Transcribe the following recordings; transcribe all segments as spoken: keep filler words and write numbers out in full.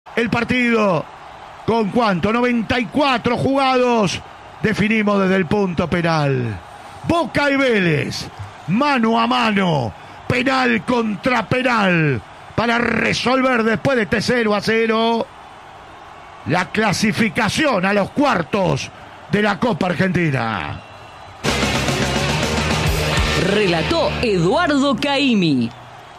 El partido, ¿con cuánto? noventa y cuatro jugados. Definimos desde el punto penal. Boca y Vélez, mano a mano, penal contra penal, para resolver después de este cero a cero la clasificación a los cuartos de la Copa Argentina. Relató Eduardo Caimi.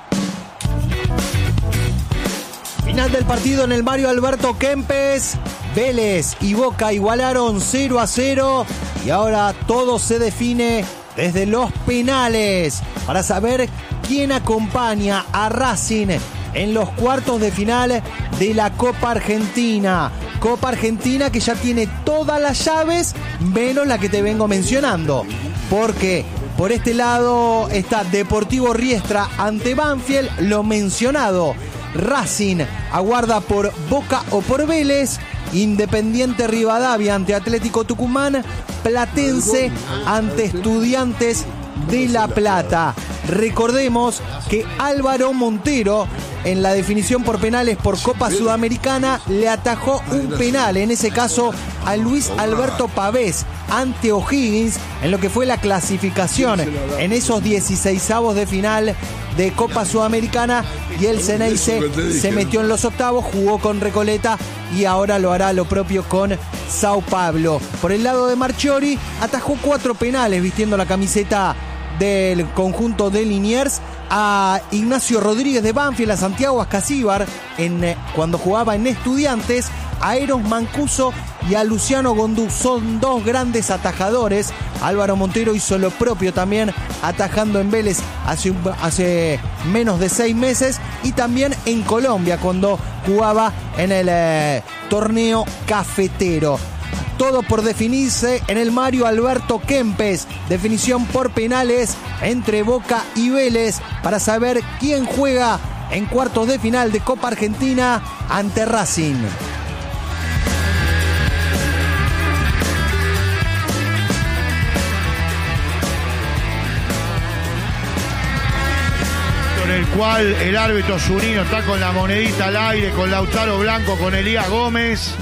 Final del partido en el Mario Alberto Kempes. Vélez y Boca igualaron cero a cero y ahora todo se define desde los penales para saber quién acompaña a Racing en los cuartos de final de la Copa Argentina. Copa Argentina que ya tiene todas las llaves menos la que te vengo mencionando, porque por este lado está Deportivo Riestra ante Banfield, lo mencionado. Racing aguarda por Boca o por Vélez, Independiente Rivadavia ante Atlético Tucumán, Platense ante Estudiantes de La Plata. Recordemos que Álvaro Montero en la definición por penales por Copa Sudamericana le atajó un penal, en ese caso a Luis Alberto Pavés ante O'Higgins en lo que fue la clasificación en esos dieciseisavos de final de Copa Sudamericana, y el Ceneice se metió en los octavos, jugó con Recoleta y ahora lo hará lo propio con Sao Paulo. Por el lado de Marchiori, atajó cuatro penales vistiendo la camiseta del conjunto de Liniers, a Ignacio Rodríguez de Banfield, a Santiago Ascasíbar en, eh, cuando jugaba en Estudiantes, a Eros Mancuso y a Luciano Gondú. Son dos grandes atajadores. Álvaro Montero hizo lo propio también atajando en Vélez hace, un, hace menos de seis meses y también en Colombia cuando jugaba en el eh, torneo cafetero. Todo por definirse en el Mario Alberto Kempes. Definición por penales entre Boca y Vélez para saber quién juega en cuartos de final de Copa Argentina ante Racing. En el cual el árbitro Zunino está con la monedita al aire, con Lautaro Blanco, con Elías Gómez,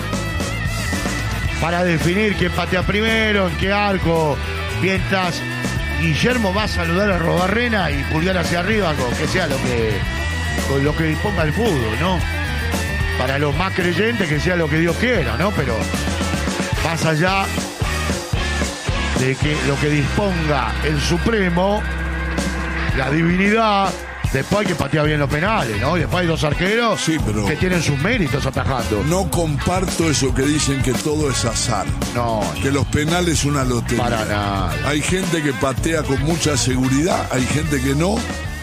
para definir quién patea primero, en qué arco, mientras Guillermo va a saludar a Robarrena y pulgar hacia arriba, con que sea lo que, con lo que disponga el fútbol, ¿no? Para los más creyentes, que sea lo que Dios quiera, ¿no? Pero más allá de que lo que disponga el Supremo, la divinidad, después hay que patear bien los penales, ¿no? Y después hay dos arqueros sí, pero que tienen sus méritos atajando. No comparto eso que dicen que todo es azar. No. Que los penales es una lotería. Para nada. Hay gente que patea con mucha seguridad, hay gente que no.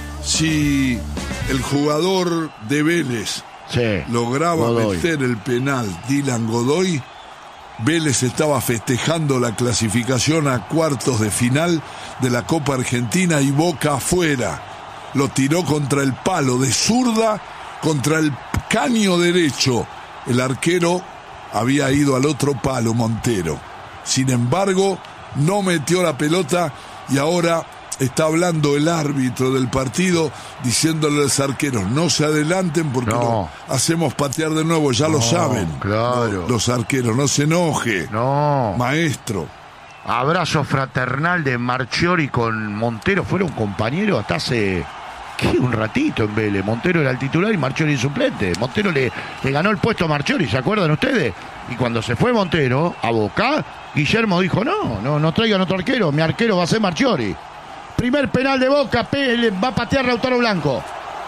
Si el jugador de Vélez sí, lograba Godoy. meter el penal, Dylan Godoy, Vélez estaba festejando la clasificación a cuartos de final de la Copa Argentina y Boca afuera. Lo tiró contra el palo de zurda, contra el caño derecho. El arquero había ido al otro palo, Montero. Sin embargo, no metió la pelota y ahora está hablando el árbitro del partido diciéndole a los arqueros, no se adelanten porque no. lo hacemos patear de nuevo, ya no, lo saben. Claro. Los, los arqueros, no se enoje. No. Maestro. Abrazo fraternal de Marchiori con Montero. Fueron compañeros hasta hace... ¿Qué? Un ratito en Vélez. Montero era el titular y Marchiori el suplente. Montero le, le ganó el puesto a Marchiori, ¿se acuerdan ustedes? Y cuando se fue Montero a Boca, Guillermo dijo, no, no, no traigan otro arquero, mi arquero va a ser Marchiori. Primer penal de Boca, va a patear Lautaro Blanco.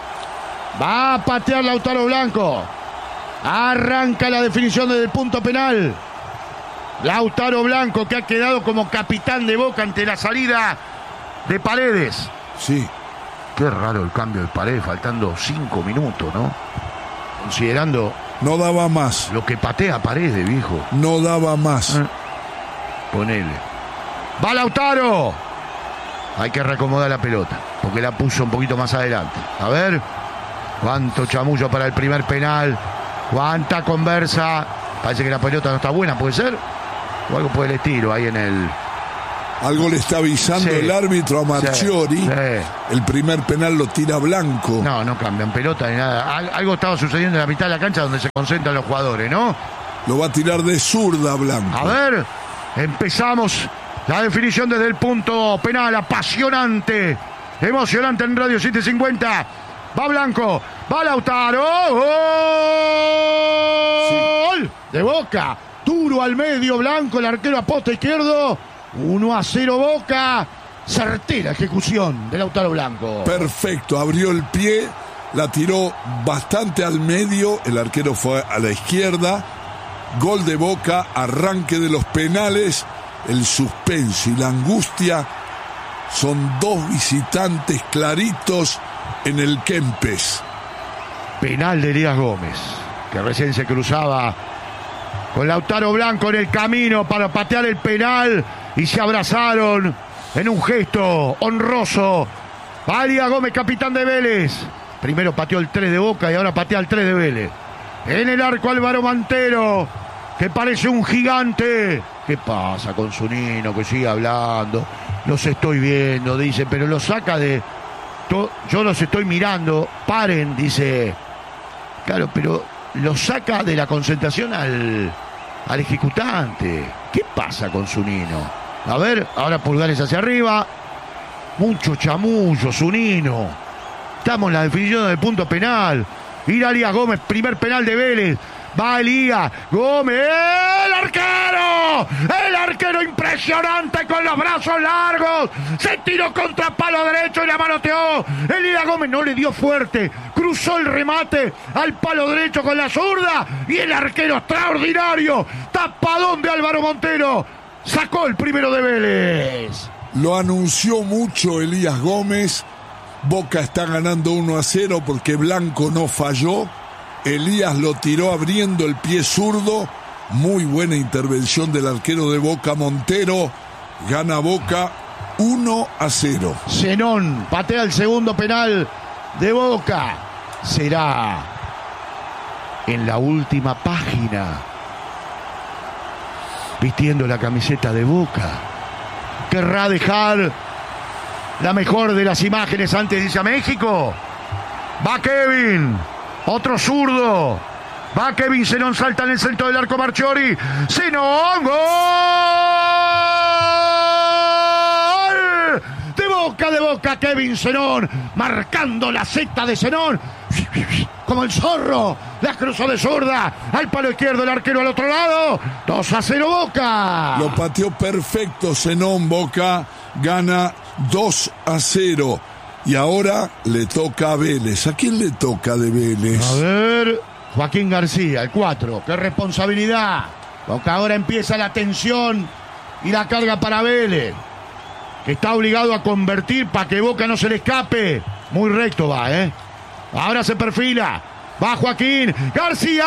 Va a patear Lautaro Blanco. Arranca la definición desde el punto penal. Lautaro Blanco, que ha quedado como capitán de Boca ante la salida de Paredes. Sí. Qué raro el cambio de Paredes, faltando cinco minutos, ¿no? Considerando... No daba más. Lo que patea Paredes, viejo. No daba más. Eh. Ponele. ¡Va Lautaro! Hay que reacomodar la pelota, porque la puso un poquito más adelante. A ver, cuánto chamullo para el primer penal. Cuánta conversa. Parece que la pelota no está buena, ¿puede ser? O algo por el estilo ahí en el Algo le está avisando Sí. el árbitro a Marchiori. Sí, sí. El primer penal lo tira Blanco. No, no cambian pelota ni nada. Al- algo estaba sucediendo en la mitad de la cancha donde se concentran los jugadores, ¿no? Lo va a tirar de zurda Blanco. A ver, empezamos la definición desde el punto penal, apasionante, emocionante en Radio setecientos cincuenta. Va Blanco, va Lautaro. ¡Gol! De Boca, duro al medio, Blanco, el arquero a poste izquierdo. uno a cero Boca. Certera ejecución de Lautaro Blanco. Perfecto, abrió el pie, la tiró bastante al medio, el arquero fue a la izquierda. Gol de Boca, arranque de los penales, el suspenso y la angustia. Son dos visitantes claritos en el Kempes. Penal de Elías Gómez, que recién se cruzaba con Lautaro Blanco en el camino para patear el penal y se abrazaron en un gesto honroso. Va Elías Gómez, capitán de Vélez. Primero pateó el tres de Boca y ahora patea el tres de Vélez. En el arco Álvaro Montero, que parece un gigante. ¿Qué pasa con Zunino? Que sigue hablando. Los estoy viendo, dice, pero lo saca de... to- Yo los estoy mirando. Paren, dice. Claro, pero lo saca de la concentración al, al ejecutante. ¿Qué pasa con Zunino? A ver, ahora pulgares hacia arriba. Mucho chamullo, Zunino. Estamos en la definición del punto penal. Ir a Elías Gómez, primer penal de Vélez. Va Elías Gómez, el arquero, el arquero impresionante con los brazos largos, se tiró contra palo derecho y la manoteó. Elías Gómez no le dio fuerte, cruzó el remate al palo derecho con la zurda y el arquero extraordinario, tapadón de Álvaro Montero, sacó el primero de Vélez. Lo anunció mucho Elías Gómez. Boca está ganando uno a cero porque Blanco no falló. Elías lo tiró abriendo el pie zurdo. Muy buena intervención del arquero de Boca, Montero. Gana Boca uno a cero. Zenón patea el segundo penal de Boca. Será en la última página, vistiendo la camiseta de Boca. Querrá dejar la mejor de las imágenes antes de irse a México. Va Kevin, otro zurdo. Va Kevin Zenón, salta en el centro del arco Marchiori. Zenón, gol de Boca, de Boca, Kevin Zenón, marcando la Z de Zenón. Como el zorro, la cruzó de zurda al palo izquierdo, el arquero al otro lado. dos a cero Boca. Lo pateó perfecto Zenón. Boca gana dos a cero. Y ahora le toca a Vélez. ¿A quién le toca de Vélez? A ver, Joaquín García, el cuatro. ¡Qué responsabilidad! Porque ahora empieza la tensión y la carga para Vélez, que está obligado a convertir para que Boca no se le escape. Muy recto va, ¿eh? Ahora se perfila. Va Joaquín García.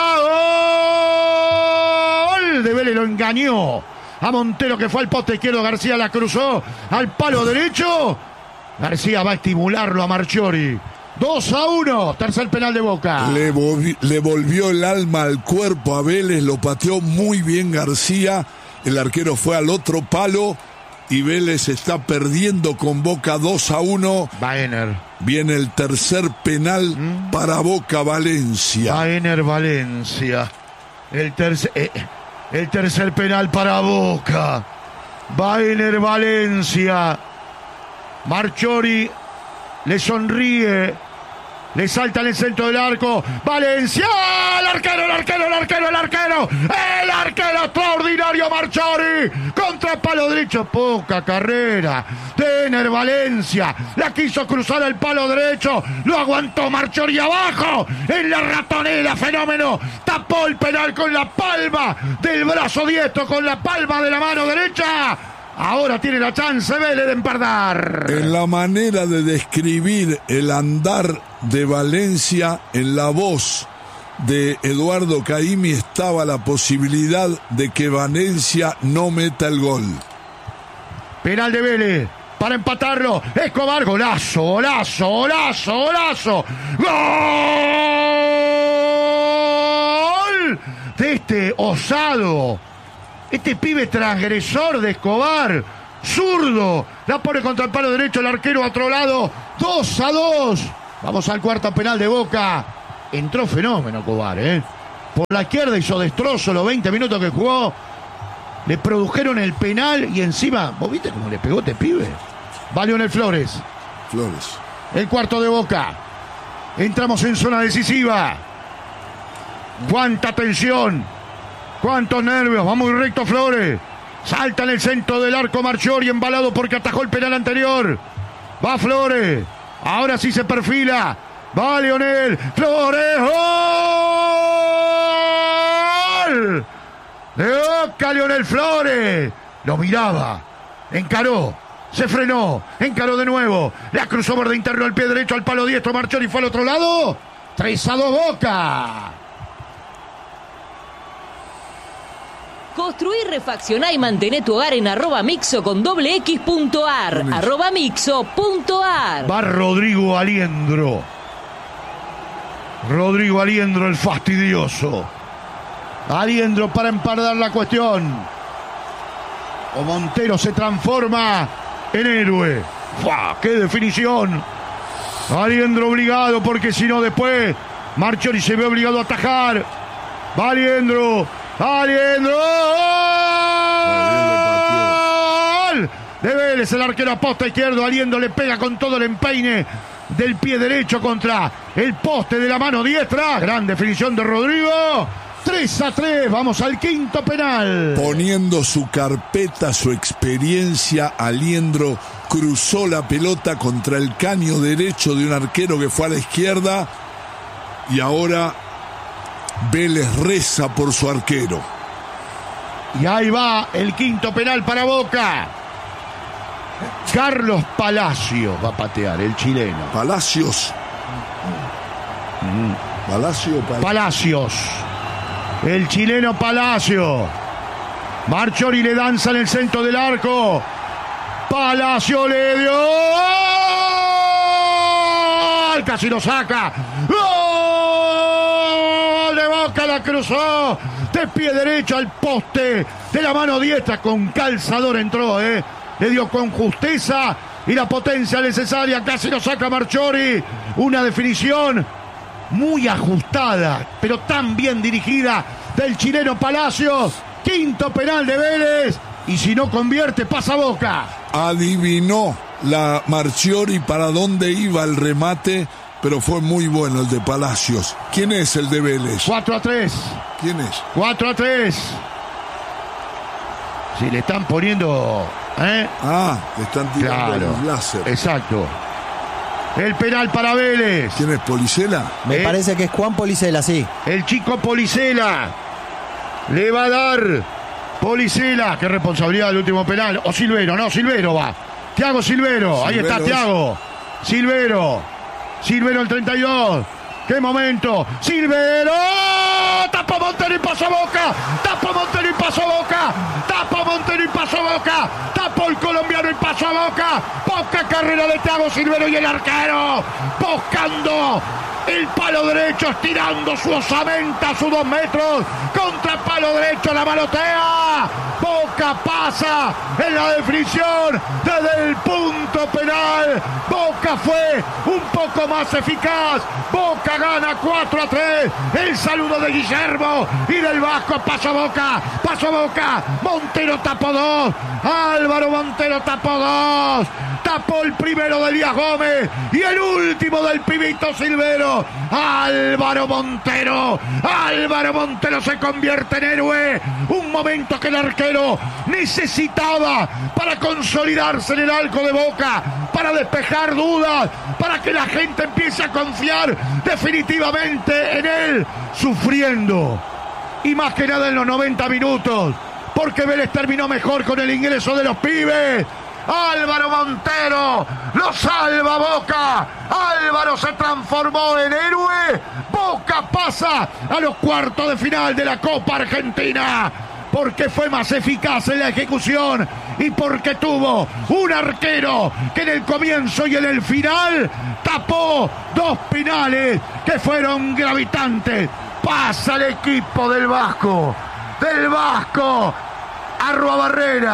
¡Gol! De Vélez lo engañó a Montero, que fue al poste izquierdo. García la cruzó al palo derecho. García va a estimularlo a Marchiori. dos a uno. Tercer penal de Boca. Le, volvi- le volvió el alma al cuerpo a Vélez. Lo pateó muy bien García. El arquero fue al otro palo. Y Vélez está perdiendo con Boca dos a uno. Baener. Viene el tercer penal ¿Mm? para Boca Valencia. Baener Valencia. El tercer, eh, el tercer penal para Boca. Baener Valencia. Marchiori le sonríe. Le salta en el centro del arco. Valencia. El arquero, el arquero, el arquero, el arquero. El arquero extraordinario Marchiori. Contra palo derecho. Poca carrera. Tener Valencia. La quiso cruzar el palo derecho. Lo aguantó Marchiori abajo. En la ratonera. Fenómeno. Tapó el penal con la palma del brazo diestro. Con la palma de la mano derecha. Ahora tiene la chance Vélez de empardar. En la manera de describir el andar de Valencia, en la voz de Eduardo Caimi estaba la posibilidad de que Valencia no meta el gol. Penal de Vélez para empatarlo. Escobar, golazo, golazo, golazo, golazo. ¡Gol! De este osado, este pibe transgresor de Escobar. zurdo, la pone contra el palo derecho, el arquero a otro lado, dos a dos. Vamos al cuarto penal de Boca. Entró fenómeno Cobar, ¿eh? Por la izquierda hizo destrozo los veinte minutos que jugó. Le produjeron el penal y encima, ¿vos viste cómo le pegó este pibe? Va Lionel Flores. Flores. El cuarto de Boca. Entramos en zona decisiva. Cuánta tensión. Cuántos nervios. Va muy recto Flores. Salta en el centro del arco Marchiori, embalado porque atajó el penal anterior. Va Flores. Ahora sí se perfila. Va Lionel Flores. ¡Gol! De Boca, Lionel Flores. Lo miraba. Encaró. Se frenó. Encaró de nuevo. La cruzó borde interno al pie derecho al palo diestro. Marchiori fue al otro lado. tres a dos Boca. Construí, refaccioná y mantené tu hogar en arroba mixo con doble x punto ar. Arroba mixo punto ar. Va Rodrigo Aliendro. Rodrigo Aliendro, el fastidioso. Aliendro para empardar la cuestión. O Montero se transforma en héroe. ¡Fua! ¡Qué definición! Aliendro obligado, porque si no después Marchiori se ve obligado a atajar. Va Aliendro. Aliendro. ¡Gol! De Vélez, el arquero a posta izquierdo. Aliendro le pega con todo el empeine del pie derecho contra el poste de la mano diestra. Gran definición de Rodrigo. tres a tres, vamos al quinto penal. Poniendo su carpeta, su experiencia, Aliendro cruzó la pelota contra el caño derecho de un arquero que fue a la izquierda y ahora Vélez reza por su arquero. Y ahí va el quinto penal para Boca. Carlos Palacios va a patear, el chileno. Palacios. Mm. Palacio, Pal- Palacios. El chileno Palacio. Marchiori le danza en el centro del arco. Palacio le dio. ¡Gol! Casi lo saca. ¡Gol! De Boca, la cruzó. De pie derecho al poste. De la mano diestra con calzador entró, ¿eh? Le dio con justeza y la potencia necesaria. Casi lo saca Marchiori. Una definición muy ajustada, pero tan bien dirigida del chileno Palacios. Quinto penal de Vélez. Y si no convierte, pasa Boca. Adivinó la Marchiori para dónde iba el remate, pero fue muy bueno el de Palacios. ¿Quién es el de Vélez? cuatro a tres. ¿Quién es? cuatro a tres. Si le están poniendo, ¿eh? Ah, le están tirando Claro. el láser. Exacto. El penal para Vélez. ¿Quién es, Policela? Me Eh. parece que es Juan Policela, sí. El chico Policela le va a dar. Policela, qué responsabilidad del último penal. O Silvero, no, Silvero va. Thiago Silvero, ahí está Silvero es- Thiago. Silvero. Silvero el treinta y dos. ¡Qué momento! ¡Silvero! ¡Tapa Montero y pasó Boca! ¡Tapa Montero y pasó Boca! ¡Tapa Montero y pasó Boca! ¡Tapó el colombiano y pasó a Boca! ¡Poca carrera de Thiago Silvero y el arquero! ¡Buscando el palo derecho, estirando su osamenta a sus dos metros! ¡Contra palo derecho, la manotea! Boca pasa en la definición desde el punto penal. Boca fue un poco más eficaz. Boca gana cuatro a tres. El saludo de Guillermo y del Vasco. Pasó Boca, pasó Boca. Montero tapó dos. Álvaro Montero tapó dos. Tapó el primero de Elías Gómez y el último del pibito Silvero. Álvaro Montero. Álvaro Montero se convierte en héroe. Un momento que el arquero necesitaba para consolidarse en el arco de Boca, para despejar dudas, para que la gente empiece a confiar definitivamente en él, sufriendo. Y más que nada en los noventa minutos, porque Vélez terminó mejor con el ingreso de los pibes. Álvaro Montero lo salva Boca. Álvaro se transformó en héroe. Boca pasa a los cuartos de final de la Copa Argentina, porque fue más eficaz en la ejecución y porque tuvo un arquero que en el comienzo y en el final tapó dos penales que fueron gravitantes. Pasa el equipo del Vasco, del Vasco, Arrua Barrera,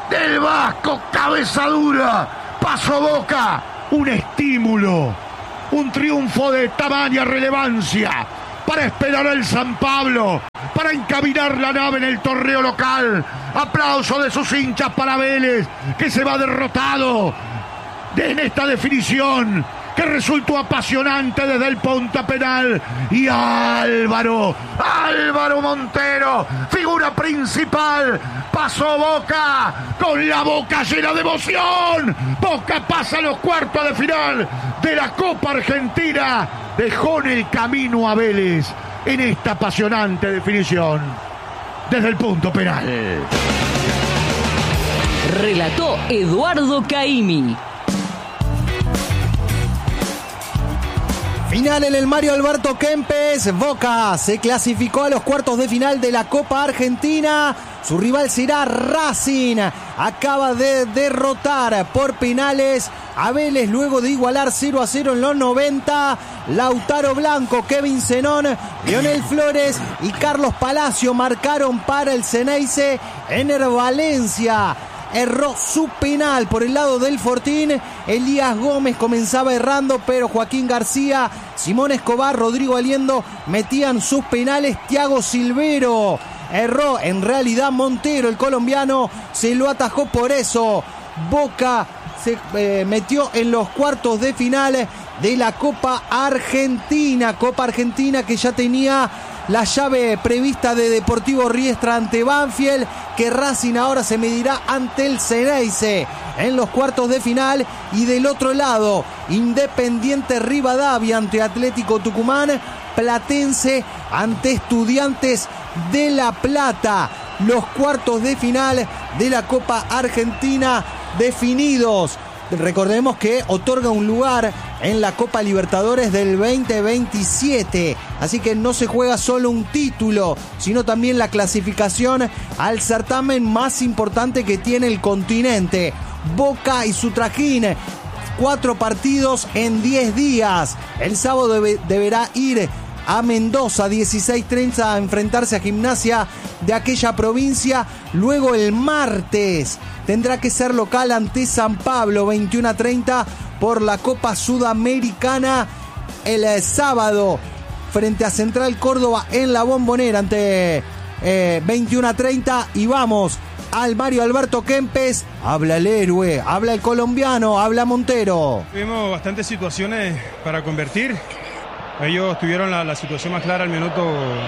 del Vasco, cabeza dura, pasó Boca, un estímulo, un triunfo de tamaña relevancia para esperar el San Pablo, para encaminar la nave en el torneo local. Aplauso de sus hinchas para Vélez, que se va derrotado en esta definición que resultó apasionante desde el punto penal. Y Álvaro, Álvaro Montero, figura principal, pasó Boca con la boca llena de emoción. Boca pasa a los cuartos de final de la Copa Argentina. Dejó en el camino a Vélez en esta apasionante definición desde el punto penal. Relató Eduardo Caimi. Final en el Mario Alberto Kempes. Boca se clasificó a los cuartos de final de la Copa Argentina. Su rival será Racing. Acaba de derrotar por penales a Vélez luego de igualar cero a cero en los noventa. Lautaro Blanco, Kevin Zenón, Leonel Flores y Carlos Palacio marcaron para el Ceneice. Ener Valencia erró su penal por el lado del Fortín. Elías Gómez comenzaba errando, pero Joaquín García, Simón Escobar, Rodrigo Aliendo metían sus penales. Thiago Silvero erró, en realidad Montero, el colombiano, se lo atajó. Por eso Boca se eh, metió en los cuartos de final de la Copa Argentina. Copa Argentina que ya tenía la llave prevista de Deportivo Riestra ante Banfield, que Racing ahora se medirá ante el Ceneice en los cuartos de final. Y del otro lado, Independiente Rivadavia ante Atlético Tucumán, Platense ante Estudiantes de La Plata. Los cuartos de final de la Copa Argentina definidos. Recordemos que otorga un lugar en la Copa Libertadores del veinte veintisiete. Así que no se juega solo un título, sino también la clasificación al certamen más importante que tiene el continente. Boca y su trajín. Cuatro partidos en diez días. El sábado debe, deberá ir a Mendoza, dieciséis treinta, a enfrentarse a Gimnasia de aquella provincia. Luego el martes tendrá que ser local ante San Pablo, veintiuno treinta, por la Copa Sudamericana. El sábado frente a Central Córdoba en la Bombonera ante eh, veintiuno treinta. Y vamos al Mario Alberto Kempes. Habla el héroe, habla el colombiano, habla Montero. Tuvimos bastantes situaciones para convertir. Ellos tuvieron la, la situación más clara al minuto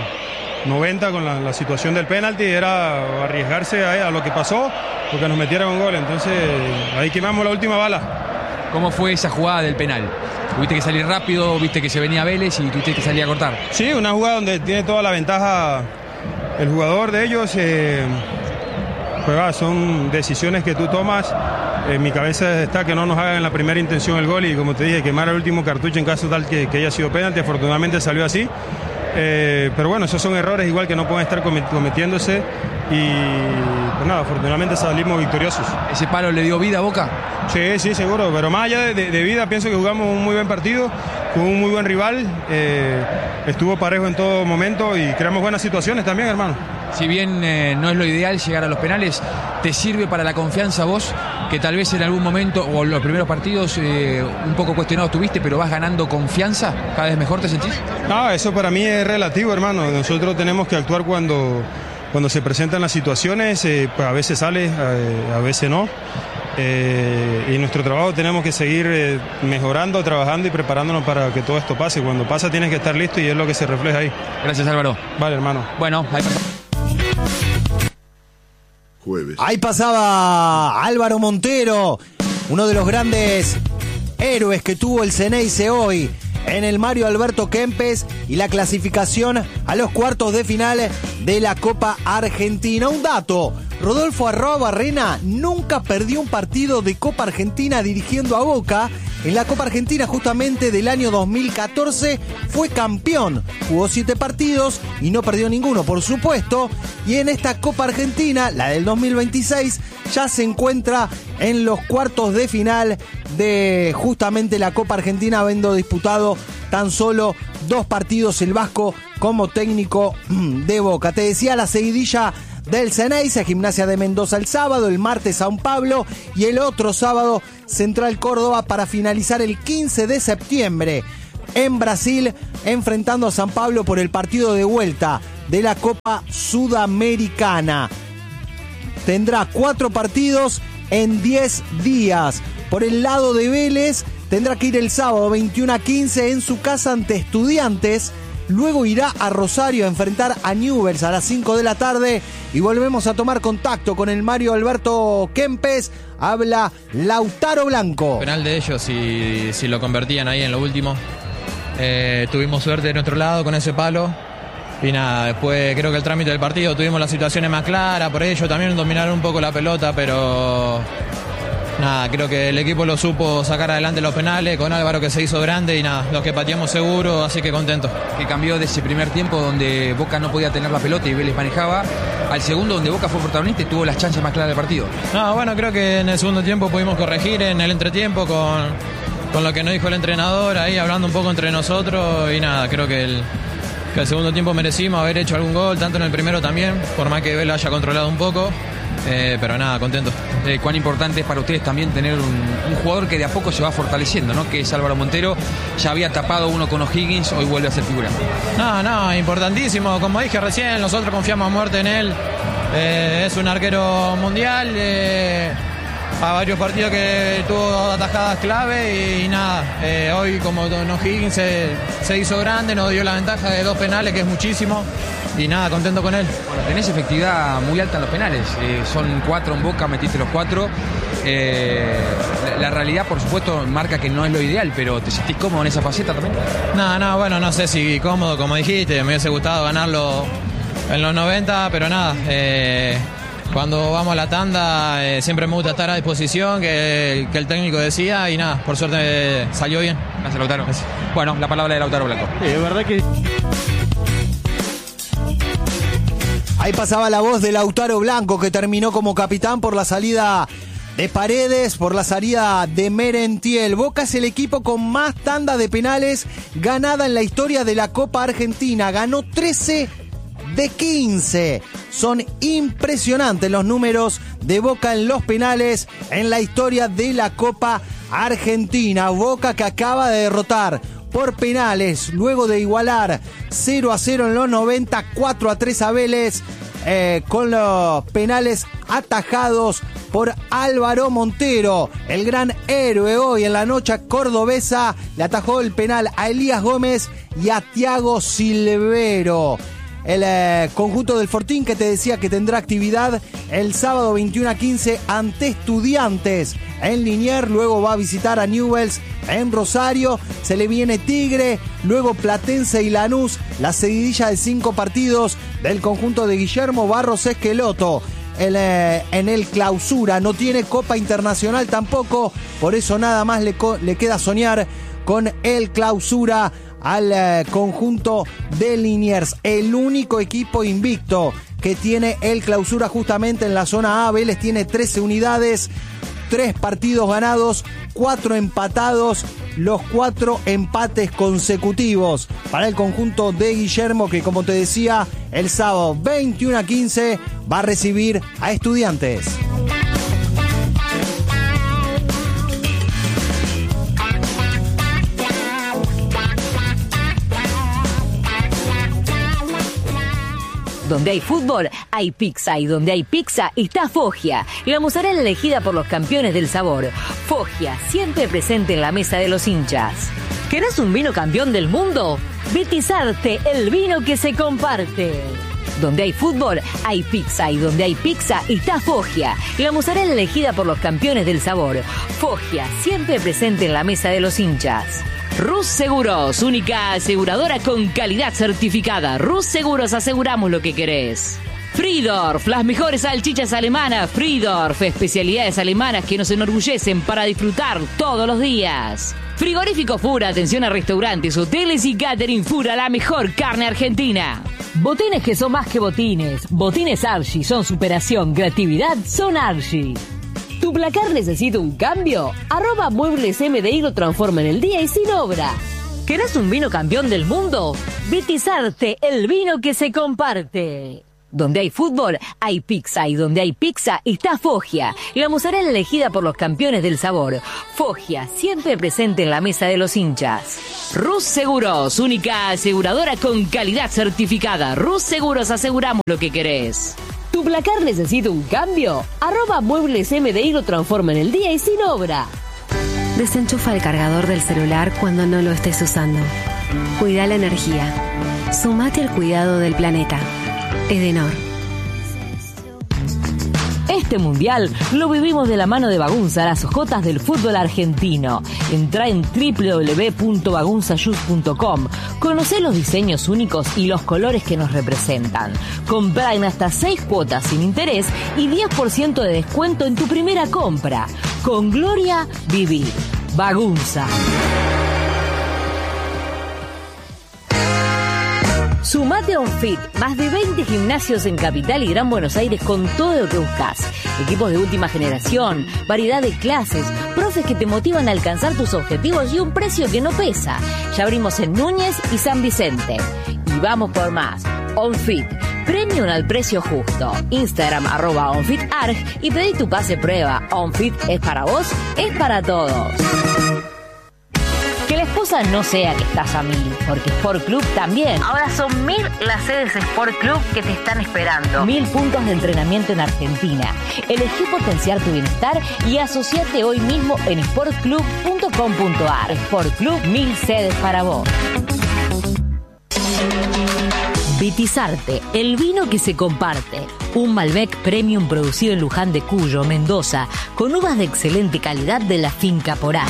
noventa con la, la situación del penalti. Era arriesgarse a, a lo que pasó, porque nos metieron un gol. Entonces ahí quemamos la última bala. ¿Cómo fue esa jugada del penal? ¿Tuviste que salir rápido? ¿Viste que se venía Vélez y tuviste que salir a cortar? Sí, una jugada donde tiene toda la ventaja el jugador de ellos. Eh, pues va, son decisiones que tú tomas. En mi cabeza está que no nos hagan en la primera intención el gol y, como te dije, quemar el último cartucho en caso tal que, que haya sido penalti. Afortunadamente salió así. Eh, pero bueno, esos son errores igual que no pueden estar cometiéndose y pues nada, afortunadamente salimos victoriosos. ¿Ese palo le dio vida a Boca? Sí, sí, seguro, pero más allá de, de, de vida, pienso que jugamos un muy buen partido con un muy buen rival. Eh, estuvo parejo en todo momento y creamos buenas situaciones también, hermano. Si bien eh, no es lo ideal llegar a los penales, ¿te sirve para la confianza vos, que tal vez en algún momento o los primeros partidos eh, un poco cuestionados tuviste, pero vas ganando confianza? ¿Cada vez mejor te sentís? No, eso para mí es relativo, hermano. Nosotros tenemos que actuar cuando, cuando se presentan las situaciones. Eh, pues a veces sale, a, a veces no. Eh, y nuestro trabajo tenemos que seguir eh, mejorando, trabajando y preparándonos para que todo esto pase. Cuando pasa tienes que estar listo y es lo que se refleja ahí. Gracias, Álvaro. Vale, hermano. Bueno, ahí Jueves. Ahí pasaba Álvaro Montero, uno de los grandes héroes que tuvo el Ceneice hoy en el Mario Alberto Kempes, y la clasificación a los cuartos de final de la Copa Argentina. Un dato: Rodolfo Arroa Barrena nunca perdió un partido de Copa Argentina dirigiendo a Boca. En la Copa Argentina justamente del año dos mil catorce fue campeón, jugó siete partidos y no perdió ninguno, por supuesto. Y en esta Copa Argentina, la del dos mil veintiséis, ya se encuentra en los cuartos de final de justamente la Copa Argentina, habiendo disputado tan solo dos partidos el Vasco como técnico de Boca. Te decía la seguidilla del Ceneice, Gimnasia de Mendoza el sábado, el martes São Paulo y el otro sábado Central Córdoba para finalizar el quince de septiembre en Brasil, enfrentando a São Paulo por el partido de vuelta de la Copa Sudamericana. Tendrá cuatro partidos en diez días. Por el lado de Vélez, tendrá que ir el sábado veintiuno a quince en su casa ante Estudiantes. Luego irá a Rosario a enfrentar a Newell's a las cinco de la tarde. Y volvemos a tomar contacto con el Mario Alberto Kempes. Habla Lautaro Blanco. Penal de ellos, si, si lo convertían ahí en lo último. Eh, tuvimos suerte de nuestro lado con ese palo. Y nada, después creo que el trámite del partido tuvimos las situaciones más claras, por ello también dominaron un poco la pelota, pero nada, creo que el equipo lo supo sacar adelante los penales, con Álvaro que se hizo grande y nada, los que pateamos seguro, así que contento. Que cambió de ese primer tiempo donde Boca no podía tener la pelota y Vélez manejaba, al segundo donde Boca fue protagonista y tuvo las chances más claras del partido. No, bueno, creo que en el segundo tiempo pudimos corregir en el entretiempo con, con lo que nos dijo el entrenador, ahí hablando un poco entre nosotros y nada, creo que el... que el segundo tiempo merecimos haber hecho algún gol, tanto en el primero también, por más que Vela haya controlado un poco, eh, pero nada, contento. Eh, cuán importante es para ustedes también tener un, un jugador que de a poco se va fortaleciendo, ¿no? Que es Álvaro Montero, ya había tapado uno con O'Higgins, hoy vuelve a ser figura. No, no, importantísimo, como dije recién, nosotros confiamos a muerte en él, eh, es un arquero mundial, eh, a varios partidos que tuvo atajadas clave y nada, eh, hoy como O'Higgins se, se hizo grande, nos dio la ventaja de dos penales que es muchísimo y nada, contento con él. Bueno, tenés efectividad muy alta en los penales, eh, son cuatro en Boca, metiste los cuatro, eh, la, la realidad por supuesto marca que no es lo ideal, pero ¿te sentís cómodo en esa faceta también? No, no, bueno, no sé si cómodo como dijiste, me hubiese gustado ganarlo en los noventa, pero nada, eh, cuando vamos a la tanda eh, siempre me gusta estar a disposición, que, que el técnico decía y nada, por suerte eh, salió bien. Gracias, Lautaro. Gracias. Bueno, la palabra de Lautaro Blanco. Sí, es verdad que... Ahí pasaba la voz de Lautaro Blanco, que terminó como capitán por la salida de Paredes, por la salida de Merentiel. Boca es el equipo con más tanda de penales ganada en la historia de la Copa Argentina. Ganó trece de quince. Son impresionantes los números de Boca en los penales en la historia de la Copa Argentina. Boca que acaba de derrotar por penales luego de igualar cero a cero en los noventa, cuatro a tres a Vélez, eh, con los penales atajados por Álvaro Montero, el gran héroe. Hoy en la noche cordobesa le atajó el penal a Elías Gómez y a Thiago Silvero. El eh, conjunto del Fortín, que te decía que tendrá actividad el sábado veintiuno a quince ante Estudiantes en Liniers, luego va a visitar a Newell's en Rosario, se le viene Tigre, luego Platense y Lanús, la seguidilla de cinco partidos del conjunto de Guillermo Barros Esqueloto. El, eh, en el clausura no tiene Copa Internacional tampoco, por eso nada más le, le queda soñar con el clausura al eh, conjunto de Liniers, el único equipo invicto que tiene el clausura justamente en la zona A. Vélez tiene trece unidades, tres partidos ganados, cuatro empatados, los cuatro empates consecutivos para el conjunto de Guillermo, que como te decía, el sábado veintiuno a quince va a recibir a Estudiantes. Donde hay fútbol, hay pizza. Y donde hay pizza, está Foggia. La mozzarella elegida por los campeones del sabor. Foggia, siempre presente en la mesa de los hinchas. ¿Querés un vino campeón del mundo? Betizarte, el vino que se comparte. Donde hay fútbol, hay pizza. Y donde hay pizza, está Foggia. La mozzarella elegida por los campeones del sabor. Foggia, siempre presente en la mesa de los hinchas. Rus Seguros, única aseguradora con calidad certificada. Rus Seguros, aseguramos lo que querés. Friedorf, las mejores salchichas alemanas. Friedorf, especialidades alemanas que nos enorgullecen para disfrutar todos los días. Frigorífico Fura, atención a restaurantes, hoteles y catering. Fura, la mejor carne argentina. Botines que son más que botines. Botines Archie son superación, creatividad, son Archie. ¿Tu placar necesita un cambio? Arroba Muebles M D I lo transforma en el día y sin obra. ¿Querés un vino campeón del mundo? Betizarte, el vino que se comparte. Donde hay fútbol, hay pizza, y donde hay pizza está Foggia, la mozzarella elegida por los campeones del sabor. Foggia, siempre presente en la mesa de los hinchas. Rus Seguros, única aseguradora con calidad certificada. Rus Seguros, aseguramos lo que querés. ¿Tu placar necesita un cambio? Arroba Muebles M D I lo transforma en el día y sin obra. Desenchufa el cargador del celular cuando no lo estés usando. Cuida la energía. Sumate al cuidado del planeta. Edenor. Este mundial lo vivimos de la mano de Bagunza, las ojotas del fútbol argentino. Entrá en doble u doble u doble u punto bagunza shoes punto com. Conocé los diseños únicos y los colores que nos representan. Comprá en hasta seis cuotas sin interés y diez por ciento de descuento en tu primera compra. Con gloria, vivir. Bagunza. Sumate a OnFit, más de veinte gimnasios en Capital y Gran Buenos Aires con todo lo que buscas. Equipos de última generación, variedad de clases, profes que te motivan a alcanzar tus objetivos y un precio que no pesa. Ya abrimos en Núñez y San Vicente. Y vamos por más. OnFit, premium al precio justo. Instagram arroba OnFitArg y pedí tu pase prueba. OnFit es para vos, es para todos. Que la excusa no sea que estás a mil, porque Sport Club también. Ahora son mil las sedes Sport Club que te están esperando. Mil puntos de entrenamiento en Argentina. Elegí potenciar tu bienestar y asociate hoy mismo en sport club punto com punto a r. Sport Club, mil sedes para vos. Vitizarte, el vino que se comparte. Un Malbec Premium producido en Luján de Cuyo, Mendoza, con uvas de excelente calidad de la finca Porá.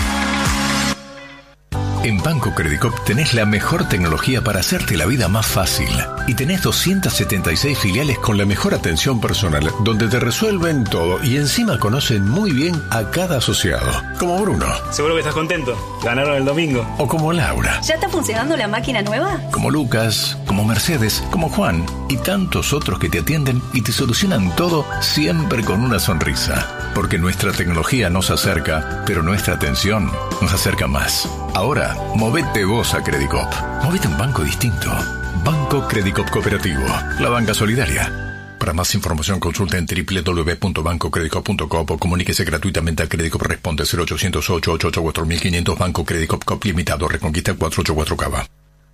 En Banco Credicop tenés la mejor tecnología para hacerte la vida más fácil. Y tenés doscientas setenta y seis filiales con la mejor atención personal, donde te resuelven todo y encima conocen muy bien a cada asociado. Como Bruno. Seguro que estás contento. Ganaron el domingo. O como Laura. ¿Ya está funcionando la máquina nueva? Como Lucas, como Mercedes, como Juan y tantos otros que te atienden y te solucionan todo siempre con una sonrisa. Porque nuestra tecnología nos acerca, pero nuestra atención nos acerca más. Ahora, movete vos a Credicop. Movete a un banco distinto. Banco Credicop Cooperativo. La banca solidaria. Para más información consulta en doble u doble u doble u punto banco credicop punto com o comuníquese gratuitamente a Credicop. Responde cero ochocientos ocho, ocho ocho cuatro cinco cero cero. Banco Credicop Cop Limitado. Reconquista cuatro ocho cuatro Cava.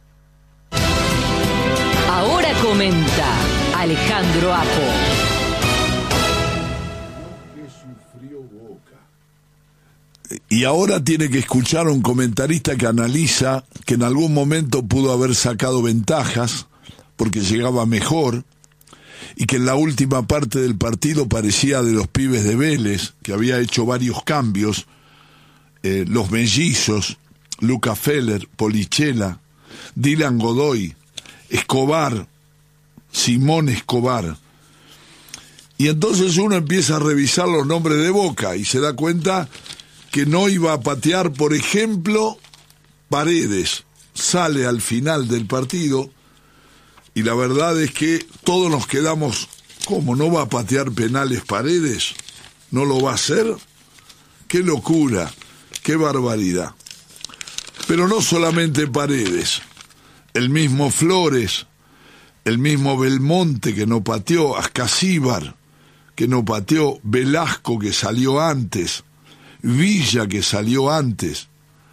Ahora comenta Alejandro Apo. Y ahora tiene que escuchar a un comentarista que analiza que en algún momento pudo haber sacado ventajas porque llegaba mejor y que en la última parte del partido parecía de los pibes de Vélez, que había hecho varios cambios, eh, los mellizos, Luca Feller, Polichela, Dylan Godoy, Escobar, Simón Escobar. Y entonces uno empieza a revisar los nombres de Boca y se da cuenta que no iba a patear, por ejemplo, Paredes. Sale al final del partido y la verdad es que todos nos quedamos, ¿cómo no va a patear penales Paredes? ¿No lo va a hacer? ¡Qué locura! ¡Qué barbaridad! Pero no solamente Paredes, el mismo Flores, el mismo Belmonte que no pateó, Ascasíbar que no pateó, Velasco que salió antes, Villa que salió antes.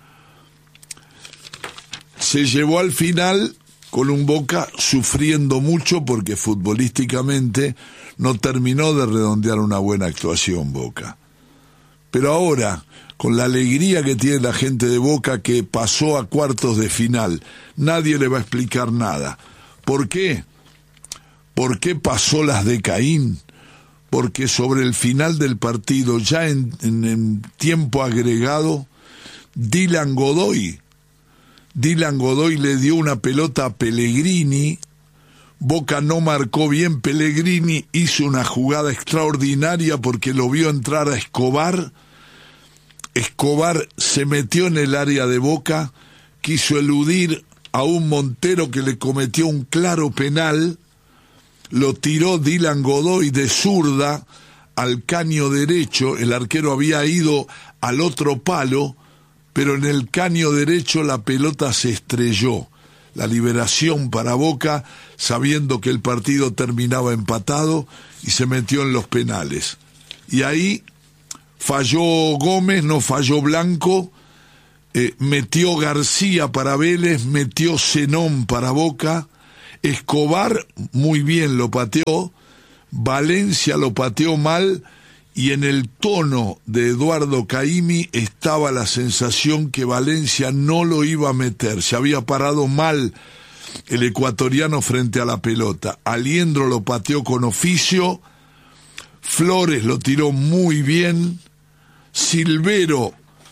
Se llevó al final con un Boca sufriendo mucho porque futbolísticamente no terminó de redondear una buena actuación Boca. Pero ahora, con la alegría que tiene la gente de Boca que pasó a cuartos de final, nadie le va a explicar nada. ¿Por qué? ¿Por qué pasó las de Caín? Porque sobre el final del partido, ya en, en, en tiempo agregado, Dylan Godoy, Dylan Godoy le dio una pelota a Pellegrini, Boca no marcó bien, Pellegrini hizo una jugada extraordinaria porque lo vio entrar a Escobar, Escobar se metió en el área de Boca, quiso eludir a un Montero que le cometió un claro penal, lo tiró Dylan Godoy de zurda al caño derecho, el arquero había ido al otro palo, pero en el caño derecho la pelota se estrelló. la liberación para Boca, sabiendo que el partido terminaba empatado, y se metió en los penales. Y ahí falló Gómez, no falló Blanco, eh, metió García para Vélez, metió Zenón para Boca, Escobar muy bien lo pateó, Valencia lo pateó mal, y en el tono de Eduardo Caimi estaba la sensación que Valencia no lo iba a meter. Se había parado mal el ecuatoriano frente a la pelota. Aliendro lo pateó con oficio, Flores lo tiró muy bien, Silvero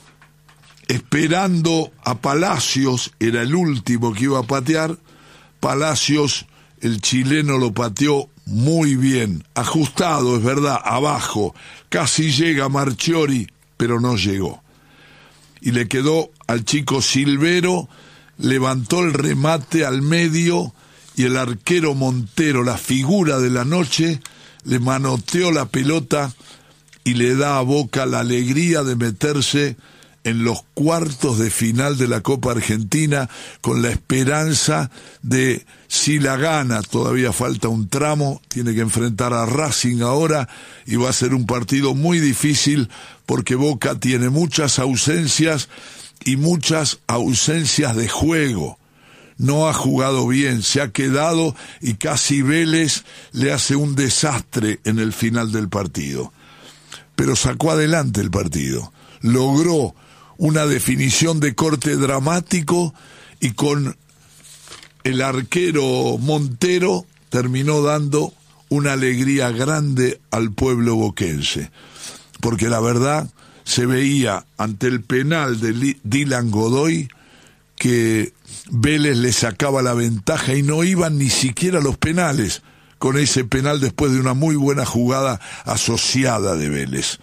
esperando a Palacios, era el último que iba a patear. Palacios, el chileno, lo pateó muy bien, ajustado, es verdad, abajo, casi llega Marchiori, pero no llegó. Y le quedó al chico Silvero, levantó el remate al medio, y el arquero Montero, la figura de la noche, le manoteó la pelota y le da a Boca la alegría de meterse en los cuartos de final de la Copa Argentina, con la esperanza de, si la gana, todavía falta un tramo, tiene que enfrentar a Racing ahora, y va a ser un partido muy difícil, porque Boca tiene muchas ausencias, y muchas ausencias de juego. No ha jugado bien, se ha quedado, y casi Vélez le hace un desastre en el final del partido. Pero sacó adelante el partido, logró una definición de corte dramático, y con el arquero Montero terminó dando una alegría grande al pueblo boquense, porque la verdad se veía ante el penal de Dylan Godoy que Vélez le sacaba la ventaja, y no iban ni siquiera los penales con ese penal después de una muy buena jugada asociada de Vélez.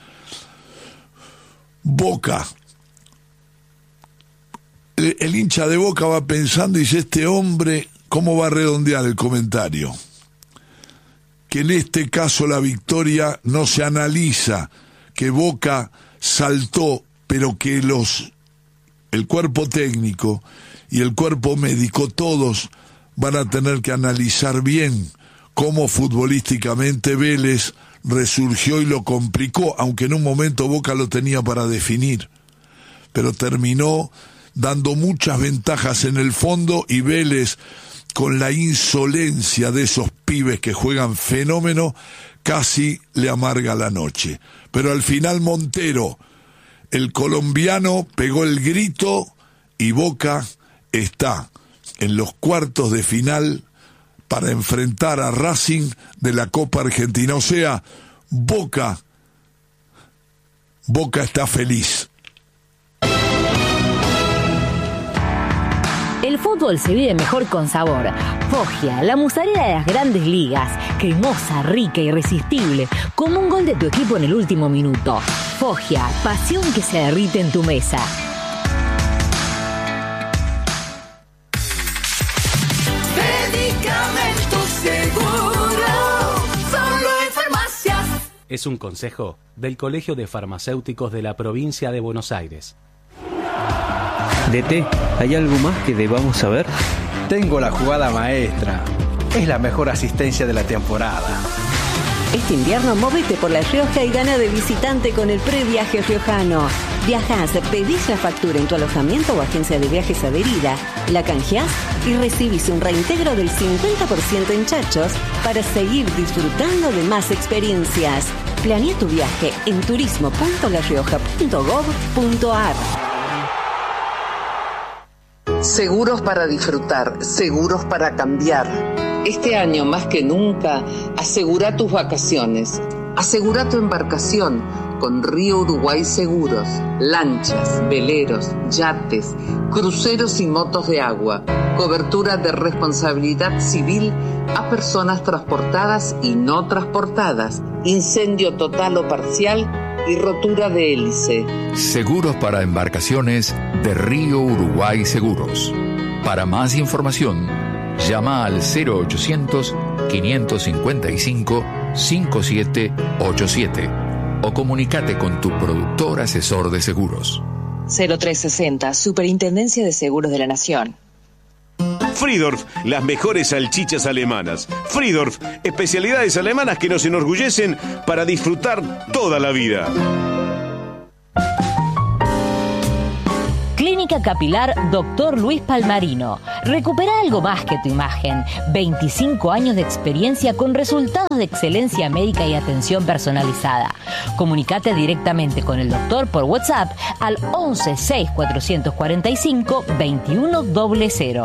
Boca, el hincha de Boca va pensando y dice, este hombre, ¿cómo va a redondear el comentario? Que en este caso la victoria no se analiza, que Boca saltó, pero que los el cuerpo técnico y el cuerpo médico, todos van a tener que analizar bien cómo futbolísticamente Vélez resurgió y lo complicó, aunque en un momento Boca lo tenía para definir, pero terminó dando muchas ventajas en el fondo, y Vélez, con la insolencia de esos pibes que juegan fenómeno, casi le amarga la noche. Pero al final Montero, el colombiano, pegó el grito, y Boca está en los cuartos de final para enfrentar a Racing de la Copa Argentina. O sea, Boca, Boca está feliz. El fútbol se vive mejor con sabor. Foggia, la mozzarella de las grandes ligas. Cremosa, rica, irresistible. Como un gol de tu equipo en el último minuto. Foggia, pasión que se derrite en tu mesa. Medicamentos Seguro, solo en farmacias. Es un consejo del Colegio de Farmacéuticos de la Provincia de Buenos Aires. D T, ¿hay algo más que debamos saber? Tengo la jugada maestra. Es la mejor asistencia de la temporada. Este invierno móvete por La Rioja y gana de visitante con el previaje riojano. Viajás, pedís la factura en tu alojamiento o agencia de viajes adherida, la canjeás y recibís un reintegro del cincuenta por ciento en chachos para seguir disfrutando de más experiencias. Planea tu viaje en turismo punto la rioja punto gob punto ar. Seguros para disfrutar, seguros para cambiar. Este año más que nunca, asegura tus vacaciones. Asegura tu embarcación con Río Uruguay Seguros. Lanchas, veleros, yates, cruceros y motos de agua. Cobertura de responsabilidad civil a personas transportadas y no transportadas. Incendio total o parcial y rotura de hélice. Seguros para embarcaciones de Río Uruguay Seguros. Para más información, llama al cero ochocientos, quinientos cincuenta y cinco, cincuenta y siete ochenta y siete o comunícate con tu productor asesor de seguros. cero tres sesenta, Superintendencia de Seguros de la Nación. Friedorf, las mejores salchichas alemanas. Friedorf, especialidades alemanas que nos enorgullecen para disfrutar toda la vida. Clínica Capilar Doctor Luis Palmarino. Recupera algo más que tu imagen. veinticinco años de experiencia con resultados de excelencia médica y atención personalizada. Comunicate directamente con el doctor por WhatsApp al once seis cuatrocientos cuarenta y cinco veintiuno cero cero.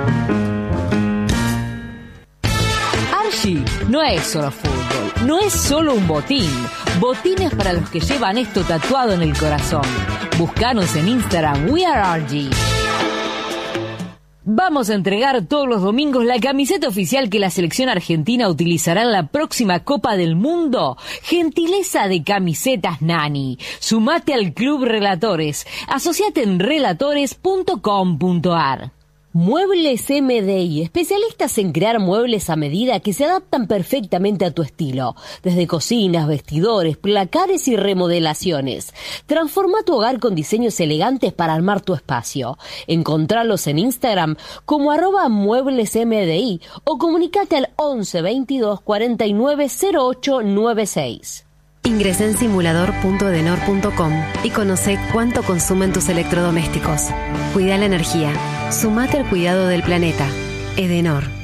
Archie no es solo fútbol, no es solo un botín. Botines para los que llevan esto tatuado en el corazón. Búscanos en Instagram, We Are Archie. Vamos a entregar todos los domingos la camiseta oficial que la selección argentina utilizará en la próxima Copa del Mundo. Gentileza de Camisetas Nani. Sumate al Club Relatores. Asociate en relatores punto com punto ar. Muebles M D I, especialistas en crear muebles a medida que se adaptan perfectamente a tu estilo, desde cocinas, vestidores, placares y remodelaciones. Transforma tu hogar con diseños elegantes para armar tu espacio. Encontralos en Instagram como arroba muebles M D I o comunicate al once veintidós cuarenta y nueve cero ocho noventa y seis. Ingresa en simulador punto edenor punto com y conoce cuánto consumen tus electrodomésticos. Cuida la energía. Sumate al cuidado del planeta. Edenor.